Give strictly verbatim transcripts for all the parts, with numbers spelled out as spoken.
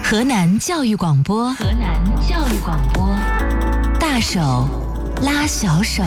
河南教育广播，河南教育广播，大手拉小手。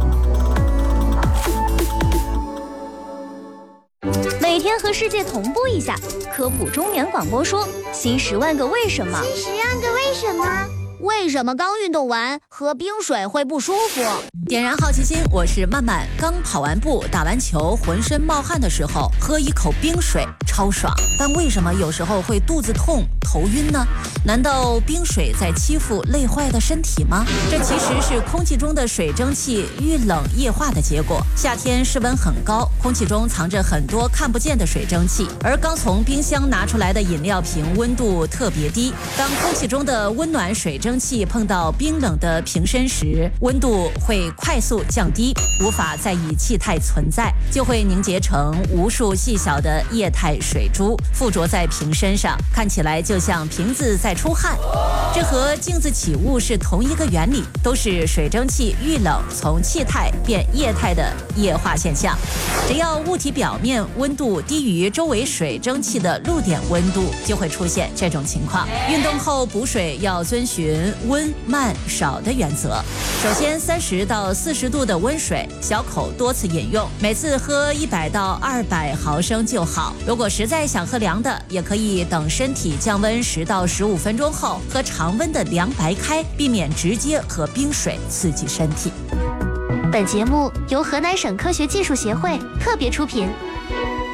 每天和世界同步一下，科普中年广播说新十万个为什么。 新十万个为什么？为什么刚运动完喝冰水会不舒服？ 点燃好奇心，我是曼曼。刚跑完步、打完球，浑身冒汗的时候，喝一口冰水超爽。但为什么有时候会肚子痛、头晕呢？难道冰水在欺负累坏的身体吗？这其实是空气中的水蒸气遇冷液化的结果。夏天室温很高，空气中藏着很多看不见的水蒸气，而刚从冰箱拿出来的饮料瓶温度特别低。当空气中的温暖水蒸气碰到冰冷的瓶身时，温度会快速降低，无法再以气态存在，就会凝结成无数细小的液态水珠，附着在瓶身上，看起来就像瓶子在出汗。这和镜子起雾是同一个原理，都是水蒸气遇冷从气态变液态的液化现象。只要物体表面温度低于周围水蒸气的露点温度，就会出现这种情况。运动后补水要遵循温慢少的原则。首先，三十到四十度的温水，小口多次饮用，每次喝一百到二百毫升就好。如果实在想喝凉的，也可以等身体降温十到十五分钟后喝常温的凉白开，避免直接喝冰水刺激身体。 本节目由河南省科学技术协会特别出品。